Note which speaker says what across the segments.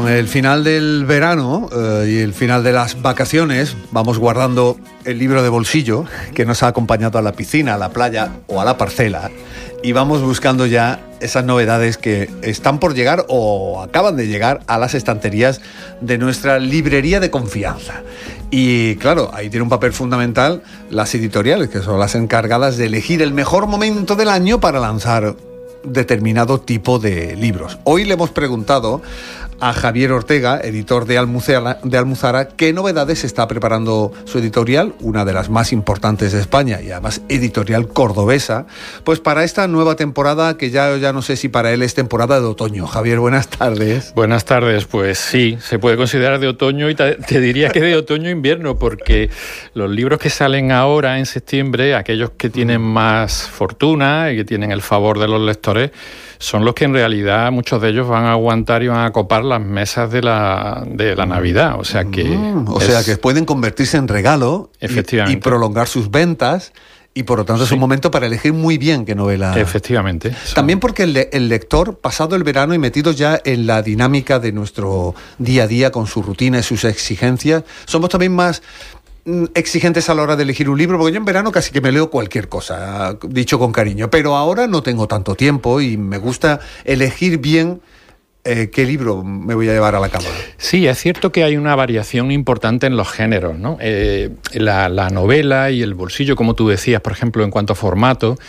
Speaker 1: Con el final del verano y el final de las vacaciones, vamos guardando el libro de bolsillo que nos ha acompañado a la piscina, a la playa o a la parcela, y vamos buscando ya esas novedades que están por llegar o acaban de llegar a las estanterías de nuestra librería de confianza. Y claro, ahí tiene un papel fundamental las editoriales, que son las encargadas de elegir el mejor momento del año para lanzar determinado tipo de libros. Hoy le hemos preguntado a Javier Ortega, editor de Almuzara, qué novedades está preparando su editorial, una de las más importantes de España y además editorial cordobesa, pues para esta nueva temporada que ya no sé si para él es temporada de otoño. Javier, buenas tardes.
Speaker 2: Buenas tardes, pues sí, se puede considerar de otoño y te diría que de otoño-invierno, porque los libros que salen ahora en septiembre, aquellos que tienen más fortuna y que tienen el favor de los lectores, son los que en realidad muchos de ellos van a aguantar y van a copar las mesas de la Navidad. O sea que
Speaker 1: pueden convertirse en regalo y prolongar sus ventas. Y por lo tanto es un momento para elegir muy bien qué novela.
Speaker 2: Efectivamente.
Speaker 1: También porque el lector, pasado el verano y metidos ya en la dinámica de nuestro día a día con su rutina y sus exigencias, somos también más exigentes a la hora de elegir un libro, porque yo en verano casi que me leo cualquier cosa, dicho con cariño, pero ahora no tengo tanto tiempo y me gusta elegir bien qué libro me voy a llevar a la cama.
Speaker 2: Sí, es cierto que hay una variación importante en los géneros, ¿no? La novela y el bolsillo, como tú decías, por ejemplo, en cuanto a formato,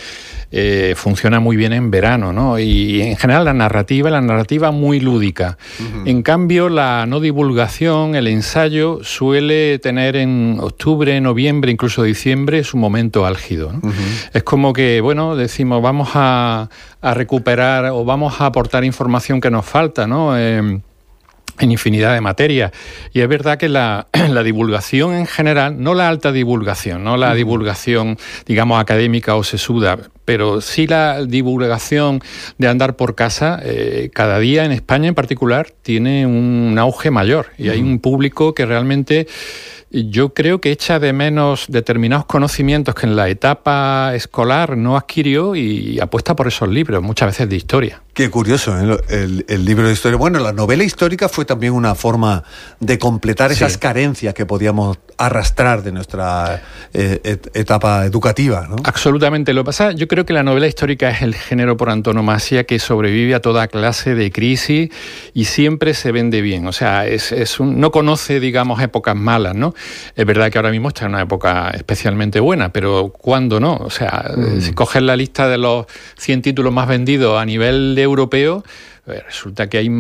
Speaker 2: funciona muy bien en verano, ¿no? Y en general la narrativa muy lúdica. Uh-huh. En cambio, la no divulgación, el ensayo, suele tener en octubre, noviembre, incluso diciembre, su momento álgido, ¿no? Uh-huh. Es como que, bueno, decimos, vamos a recuperar o vamos a aportar información que nos falta, ¿no? En infinidad de materias. Y es verdad que la divulgación en general, no la alta divulgación, no la divulgación, digamos, académica o sesuda, pero sí la divulgación de andar por casa, cada día en España en particular tiene un auge mayor. Y hay un público que realmente yo creo que echa de menos determinados conocimientos que en la etapa escolar no adquirió y apuesta por esos libros, muchas veces de historia.
Speaker 1: Qué curioso, ¿eh? El libro de historia. Bueno, la novela histórica fue también una forma de completar esas carencias que podíamos arrastrar de nuestra etapa educativa, ¿no? Absolutamente.
Speaker 2: Lo que pasa, yo creo que la novela histórica es el género por antonomasia que sobrevive a toda clase de crisis y siempre se vende bien. O sea, no conoce, digamos, épocas malas, ¿no? Es verdad que ahora mismo está en una época especialmente buena, pero ¿cuándo no? O sea, si coges la lista de los 100 títulos más vendidos a nivel europeo, resulta que hay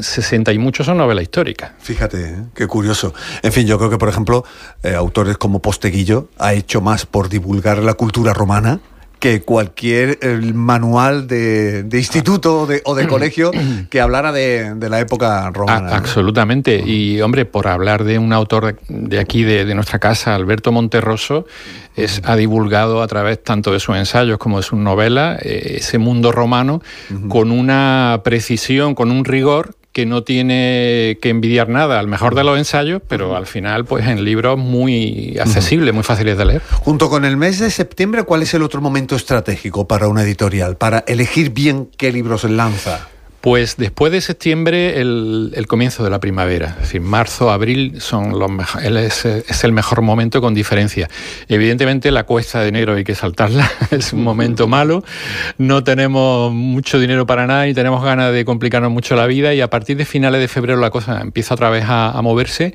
Speaker 2: 60 y muchos son novelas históricas.
Speaker 1: Fíjate, qué curioso. En fin, yo creo que, por ejemplo, autores como Posteguillo ha hecho más por divulgar la cultura romana que cualquier manual de instituto o de colegio que hablara de la época romana.
Speaker 2: Absolutamente. ¿No? Y, hombre, por hablar de un autor de aquí, de nuestra casa, Alberto Monterroso, ha divulgado a través tanto de sus ensayos como de sus novelas ese mundo romano con una precisión, con un rigor que no tiene que envidiar nada al mejor de los ensayos, pero al final, pues en libros muy accesibles, muy fáciles de leer.
Speaker 1: Junto con el mes de septiembre, ¿cuál es el otro momento estratégico para una editorial, para elegir bien qué libros lanza?
Speaker 2: Pues después de septiembre, el comienzo de la primavera, es decir, marzo, abril son los mejores, es el mejor momento con diferencia. Evidentemente la cuesta de enero hay que saltarla, es un momento malo, no tenemos mucho dinero para nada y tenemos ganas de complicarnos mucho la vida, y a partir de finales de febrero la cosa empieza otra vez a moverse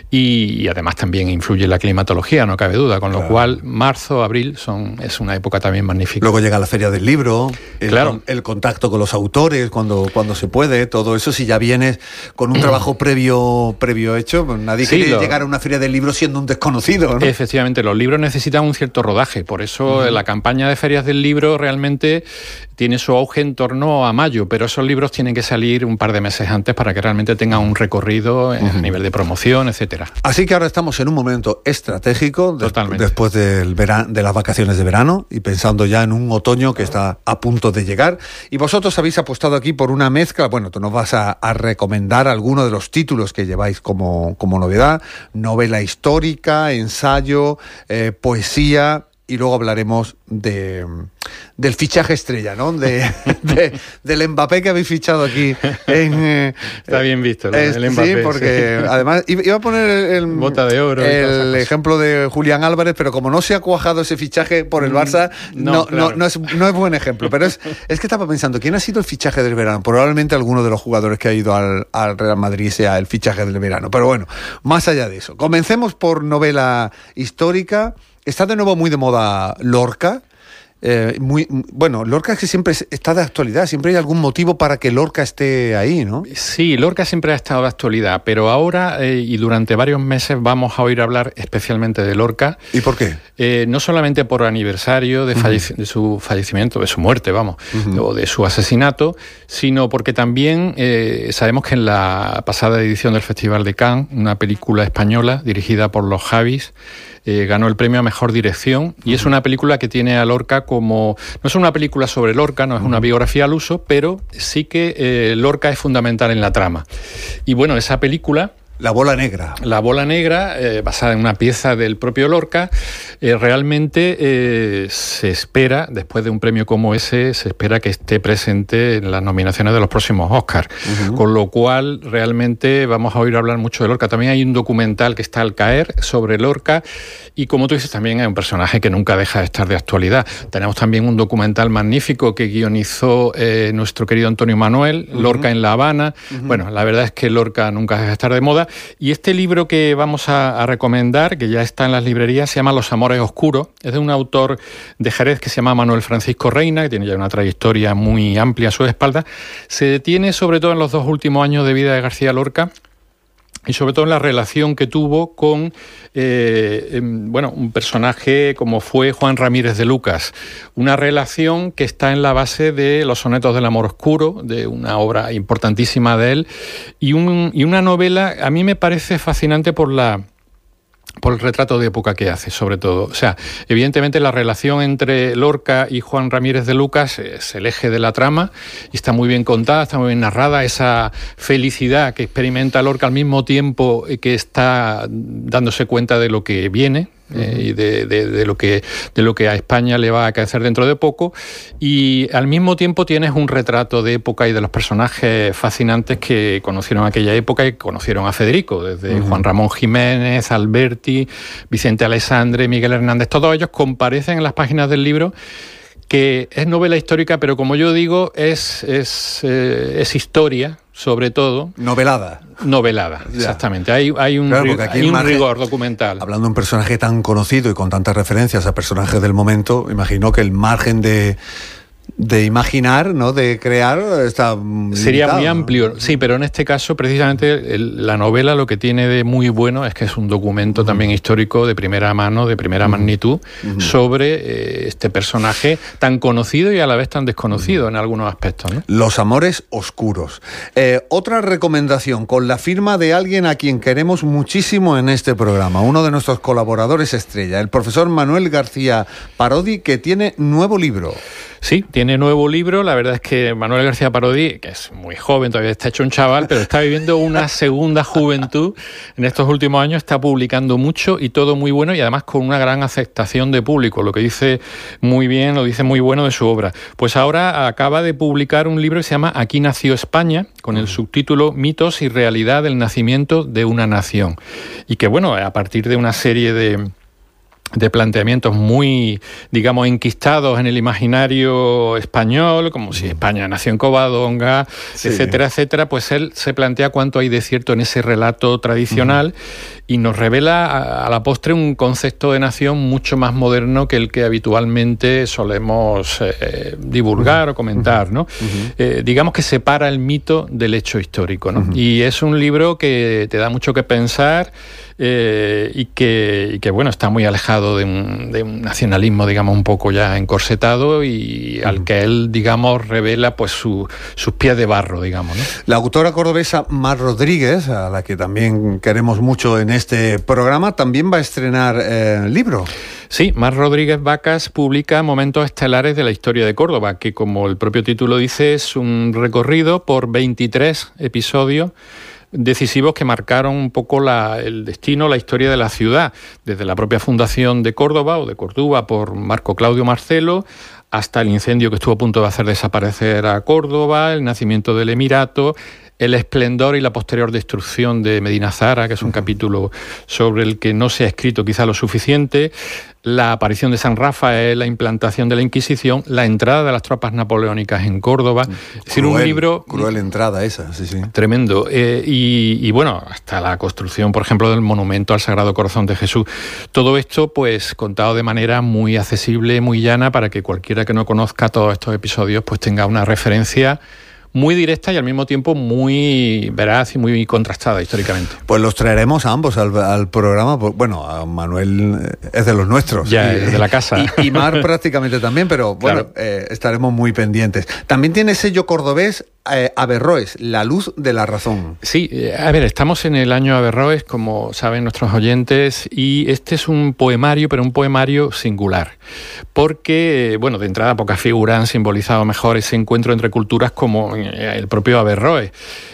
Speaker 2: y además también influye la climatología, no cabe duda, con lo cual marzo, abril es una época también magnífica.
Speaker 1: Luego llega la Feria del Libro, el contacto con los autores cuando se puede, todo eso. Si ya vienes con un trabajo previo hecho, pues nadie quiere llegar a una feria del libro siendo un desconocido, ¿no?
Speaker 2: Efectivamente, los libros necesitan un cierto rodaje, por eso la campaña de ferias del libro realmente tiene su auge en torno a mayo, pero esos libros tienen que salir un par de meses antes para que realmente tengan un recorrido a nivel de promoción, etcétera.
Speaker 1: Así que ahora estamos en un momento estratégico después de las vacaciones de verano y pensando ya en un otoño que está a punto de llegar, y vosotros habéis apostado aquí por una mezcla. Bueno, tú nos vas a recomendar algunos de los títulos que lleváis como novedad: novela histórica, ensayo, poesía y luego hablaremos del fichaje estrella, ¿no? Del Mbappé que habéis fichado aquí.
Speaker 2: Está bien visto, el Mbappé.
Speaker 1: Sí, porque además iba a poner el
Speaker 2: Bota de oro,
Speaker 1: el ejemplo de Julián Álvarez, pero como no se ha cuajado ese fichaje por el Barça, no es buen ejemplo. Pero es que estaba pensando, ¿quién ha sido el fichaje del verano? Probablemente alguno de los jugadores que ha ido al Real Madrid sea el fichaje del verano. Pero bueno, más allá de eso. Comencemos por novela histórica. Está de nuevo muy de moda Lorca. Lorca es que siempre está de actualidad, siempre hay algún motivo para que Lorca esté ahí, ¿no?
Speaker 2: Sí, Lorca siempre ha estado de actualidad, pero ahora y durante varios meses vamos a oír hablar especialmente de Lorca.
Speaker 1: ¿Y por qué?
Speaker 2: No solamente por aniversario de su fallecimiento, de su muerte, o de su asesinato, sino porque también sabemos que en la pasada edición del Festival de Cannes, una película española dirigida por los Javis, ganó el premio a Mejor Dirección, y es una película que tiene a Lorca como... No es una película sobre Lorca, no es una biografía al uso, pero sí que Lorca es fundamental en la trama. Y bueno, esa película...
Speaker 1: La bola negra.
Speaker 2: La bola negra, basada en una pieza del propio Lorca, realmente se espera, después de un premio como ese, se espera que esté presente en las nominaciones de los próximos Oscars. Con lo cual, realmente vamos a oír hablar mucho de Lorca. También hay un documental que está al caer sobre Lorca, y como tú dices, también hay un personaje que nunca deja de estar de actualidad. Tenemos también un documental magnífico que guionizó nuestro querido Antonio Manuel, Lorca en La Habana. Bueno, la verdad es que Lorca nunca deja de estar de moda. Y este libro que vamos a recomendar, que ya está en las librerías, se llama Los amores oscuros. Es de un autor de Jerez que se llama Manuel Francisco Reina, que tiene ya una trayectoria muy amplia a su espalda. Se detiene sobre todo en los 2 últimos años de vida de García Lorca, y sobre todo en la relación que tuvo con un personaje como fue Juan Ramírez de Lucas. Una relación que está en la base de Los sonetos del amor oscuro, de una obra importantísima de él, y una novela, a mí me parece fascinante por el retrato de época que hace, sobre todo. O sea, evidentemente la relación entre Lorca y Juan Ramírez de Lucas es el eje de la trama, y está muy bien contada, está muy bien narrada, esa felicidad que experimenta Lorca al mismo tiempo que está dándose cuenta de lo que viene, y de lo que a España le va a acaecer dentro de poco, y al mismo tiempo tienes un retrato de época y de los personajes fascinantes que conocieron aquella época y conocieron a Federico, desde Juan Ramón Jiménez, Alberti, Vicente Alessandre, Miguel Hernández. Todos ellos comparecen en las páginas del libro, que es novela histórica, pero como yo digo, es historia, sobre todo. Novelada, exactamente. Hay un rigor documental.
Speaker 1: Hablando de un personaje tan conocido y con tantas referencias a personajes del momento, imagino que el margen de imaginar, ¿no?, de crear, está
Speaker 2: sería
Speaker 1: limitado,
Speaker 2: muy amplio,
Speaker 1: ¿no?
Speaker 2: Sí, pero en este caso precisamente la novela lo que tiene de muy bueno es que es un documento también histórico de primera mano, de primera magnitud, sobre este personaje tan conocido y a la vez tan desconocido en algunos aspectos, ¿no?
Speaker 1: Los amores oscuros. Otra recomendación con la firma de alguien a quien queremos muchísimo en este programa, uno de nuestros colaboradores estrella, el profesor Manuel García Parodi, que tiene nuevo libro.
Speaker 2: Sí, tiene nuevo libro. La verdad es que Manuel García Parodi, que es muy joven, todavía está hecho un chaval, pero está viviendo una segunda juventud en estos últimos años, está publicando mucho y todo muy bueno, y además con una gran aceptación de público, lo que dice muy bien, lo dice muy bueno de su obra. Pues ahora acaba de publicar un libro que se llama Aquí nació España, con el subtítulo Mitos y realidad del nacimiento de una nación. Y que bueno, a partir de una serie de planteamientos muy, digamos, enquistados en el imaginario español, como si España nació en Covadonga, etcétera, etcétera, pues él se plantea cuánto hay de cierto en ese relato tradicional y nos revela a la postre un concepto de nación mucho más moderno que el que habitualmente solemos divulgar o comentar, ¿no? Digamos que separa el mito del hecho histórico, ¿no? Y es un libro que te da mucho que pensar, y que bueno, está muy alejado de un nacionalismo, digamos, un poco ya encorsetado, y al que él, digamos, revela pues sus pies de barro, digamos, ¿no?
Speaker 1: La autora cordobesa Mar Rodríguez, a la que también queremos mucho en este programa, también va a estrenar libro.
Speaker 2: Sí, Mar Rodríguez Vacas publica Momentos estelares de la historia de Córdoba, que, como el propio título dice, es un recorrido por 23 episodios decisivos que marcaron un poco el destino, la historia de la ciudad, desde la propia fundación de Córdoba o de Córdoba por Marco Claudio Marcelo, hasta el incendio que estuvo a punto de hacer desaparecer a Córdoba, el nacimiento del Emirato, el esplendor y la posterior destrucción de Medina Zahara, que es un capítulo sobre el que no se ha escrito quizá lo suficiente, la aparición de San Rafael, la implantación de la Inquisición, la entrada de las tropas napoleónicas en Córdoba. Es decir, un libro...
Speaker 1: Cruel entrada esa, sí.
Speaker 2: Tremendo. Y bueno, hasta la construcción, por ejemplo, del monumento al Sagrado Corazón de Jesús. Todo esto, pues, contado de manera muy accesible, muy llana, para que cualquiera que no conozca todos estos episodios, pues tenga una referencia muy directa y al mismo tiempo muy veraz y muy contrastada históricamente.
Speaker 1: Pues los traeremos a ambos al programa. Bueno, a Manuel es de los nuestros.
Speaker 2: Ya, es de la casa.
Speaker 1: Y Mar prácticamente también, pero bueno, claro. Estaremos muy pendientes. También tiene sello cordobés Averroes, La luz de la razón.
Speaker 2: Sí, a ver, estamos en el año Averroes, como saben nuestros oyentes, y este es un poemario, pero un poemario singular, porque, bueno, de entrada pocas figuras han simbolizado mejor ese encuentro entre culturas como el propio Averroes.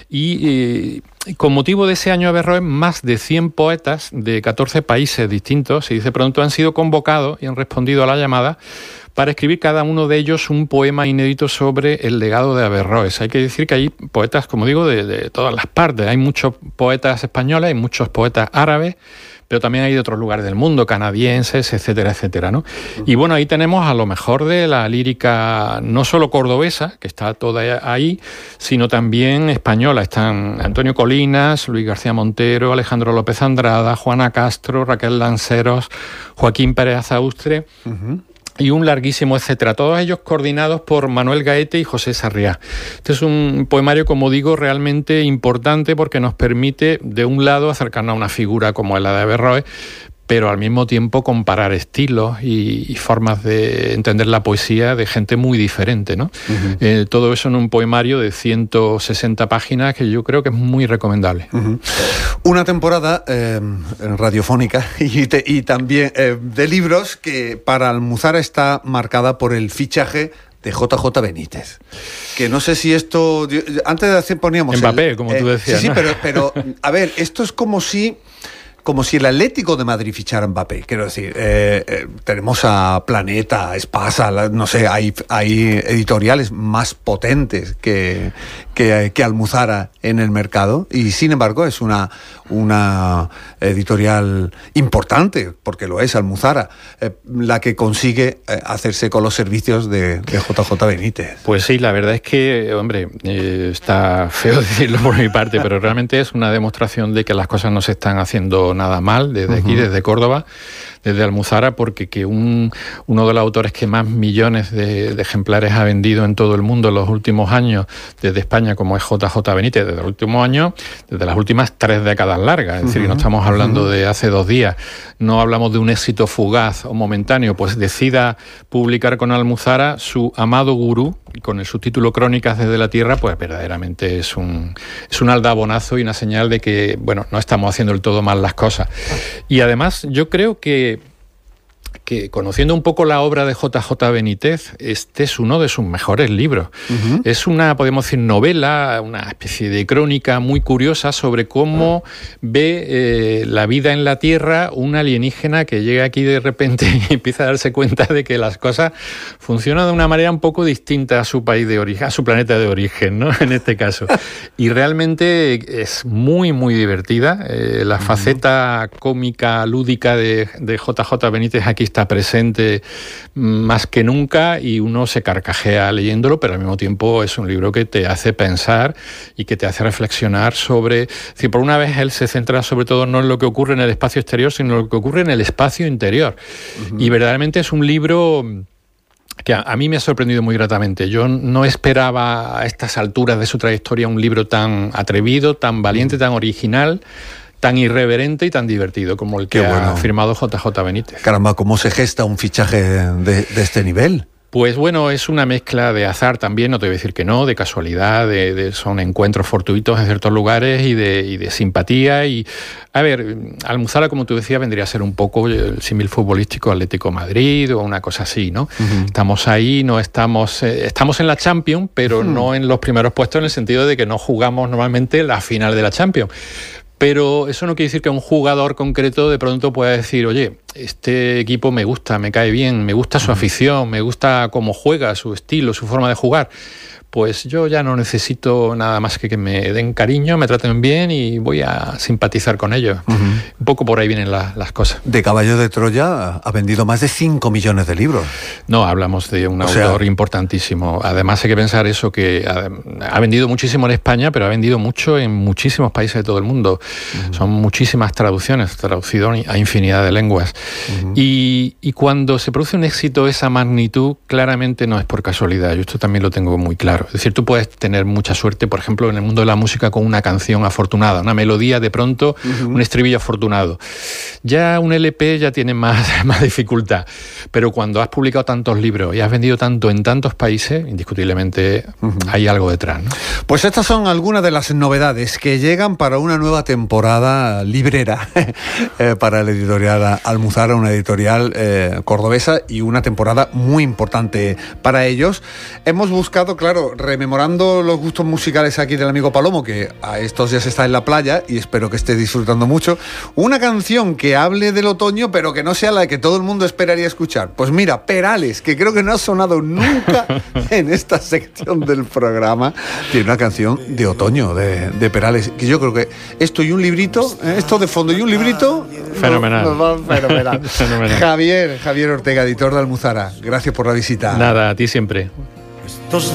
Speaker 2: Y con motivo de ese año Averroes, más de 100 poetas de 14 países distintos, se dice pronto, han sido convocados y han respondido a la llamada para escribir cada uno de ellos un poema inédito sobre el legado de Averroes. Hay que decir que hay poetas, como digo, de todas las partes. Hay muchos poetas españoles, hay muchos poetas árabes, pero también hay de otros lugares del mundo, canadienses, etcétera, etcétera, ¿no? Y bueno, ahí tenemos a lo mejor de la lírica no solo cordobesa, que está toda ahí, sino también española. Están Antonio Colinas, Luis García Montero, Alejandro López Andrada, Juana Castro, Raquel Lanceros, Joaquín Pérez Azaustre... y un larguísimo etcétera, todos ellos coordinados por Manuel Gaete y José Sarriá. Este es un poemario, como digo, realmente importante porque nos permite, de un lado, acercarnos a una figura como la de Averroes, pero al mismo tiempo comparar estilos y formas de entender la poesía de gente muy diferente, ¿no? Todo eso en un poemario de 160 páginas que yo creo que es muy recomendable.
Speaker 1: Una temporada radiofónica y también de libros que para Almuzara está marcada por el fichaje de JJ Benítez. Que no sé si esto... Antes de hacer poníamos...
Speaker 2: Mbappé, como tú decías.
Speaker 1: Sí, ¿no? pero a ver, esto es como si el Atlético de Madrid fichara a Mbappé. Quiero decir, tenemos a Planeta, a Espasa, no sé, hay editoriales más potentes que Almuzara en el mercado, y sin embargo es una editorial importante, porque lo es Almuzara, la que consigue hacerse con los servicios de JJ Benítez.
Speaker 2: Pues sí, la verdad es que, hombre, está feo decirlo por mi parte, pero realmente es una demostración de que las cosas no se están haciendo nada mal desde aquí, desde Córdoba, desde Almuzara, porque que uno de los autores que más millones de ejemplares ha vendido en todo el mundo en los últimos años desde España, como es JJ Benítez, desde los últimos años, desde las últimas 3 décadas largas, es decir, que no estamos hablando de hace 2 días, no hablamos de un éxito fugaz o momentáneo, pues decida publicar con Almuzara su amado gurú, con el subtítulo Crónicas desde la Tierra, pues verdaderamente es un aldabonazo y una señal de que, bueno, no estamos haciendo del todo mal las cosas. Y además yo creo que conociendo un poco la obra de JJ Benítez, este es uno de sus mejores libros. Es una, podemos decir, novela, una especie de crónica muy curiosa sobre cómo ve la vida en la Tierra un alienígena que llega aquí de repente y empieza a darse cuenta de que las cosas funcionan de una manera un poco distinta a su país de origen, a su planeta de origen, ¿no? En este caso. Y realmente es muy, muy divertida. La faceta cómica, lúdica de JJ Benítez aquí está presente más que nunca y uno se carcajea leyéndolo, pero al mismo tiempo es un libro que te hace pensar y que te hace reflexionar sobre... Es decir, por una vez él se centra sobre todo no en lo que ocurre en el espacio exterior, sino en lo que ocurre en el espacio interior. Y verdaderamente es un libro que a mí me ha sorprendido muy gratamente. Yo no esperaba a estas alturas de su trayectoria un libro tan atrevido, tan valiente, tan original, tan irreverente y tan divertido como el que ha firmado JJ Benítez.
Speaker 1: Caramba, ¿cómo se gesta un fichaje de este nivel?
Speaker 2: Pues bueno, es una mezcla de azar también, no te voy a decir que no, de casualidad, son encuentros fortuitos en ciertos lugares y de simpatía. Y a ver, Almuzara, como tú decías, vendría a ser un poco el símil futbolístico Atlético Madrid o una cosa así, ¿no? Estamos ahí, no estamos en la Champions, pero no en los primeros puestos, en el sentido de que no jugamos normalmente la final de la Champions. Pero eso no quiere decir que un jugador concreto de pronto pueda decir, oye, este equipo me gusta, me cae bien, me gusta su afición, me gusta cómo juega, su estilo, su forma de jugar. Pues yo ya no necesito nada más que me den cariño, me traten bien y voy a simpatizar con ellos. Un poco por ahí vienen las cosas.
Speaker 1: De Caballo de Troya ha vendido más de 5 millones de libros.
Speaker 2: No, hablamos de un autor importantísimo. Además hay que pensar eso, que ha vendido muchísimo en España, pero ha vendido mucho en muchísimos países de todo el mundo. Son muchísimas traducciones, traducido a infinidad de lenguas. Y cuando se produce un éxito de esa magnitud, claramente no es por casualidad. Yo esto también lo tengo muy claro. Es decir, tú puedes tener mucha suerte, por ejemplo, en el mundo de la música con una canción afortunada, una melodía de pronto, un estribillo afortunado. Ya un LP ya tiene más dificultad, pero cuando has publicado tantos libros y has vendido tanto en tantos países, indiscutiblemente hay algo detrás, ¿no?
Speaker 1: Pues estas son algunas de las novedades que llegan para una nueva temporada librera para la editorial Almuzara, una editorial cordobesa, y una temporada muy importante para ellos. Hemos buscado, claro, rememorando los gustos musicales aquí del amigo Palomo, que a estos días está en la playa y espero que esté disfrutando mucho, una canción que hable del otoño pero que no sea la que todo el mundo esperaría escuchar. Pues mira, Perales, que creo que no ha sonado nunca en esta sección del programa, tiene una canción de otoño de Perales, que yo creo que esto y un librito, esto de fondo y un librito,
Speaker 2: fenomenal.
Speaker 1: Nos va fenomenal.
Speaker 2: Fenomenal.
Speaker 1: Javier Ortega, editor de Almuzara, gracias por la visita.
Speaker 2: Nada, a ti siempre.